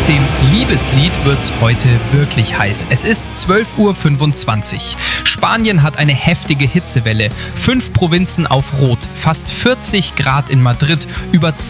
dem Liebeslied wird's heute wirklich heiß. Es ist 12:25 Uhr. Spanien hat eine heftige Hitzewelle. 5 Provinzen auf Rot, fast 40 Grad in Madrid, über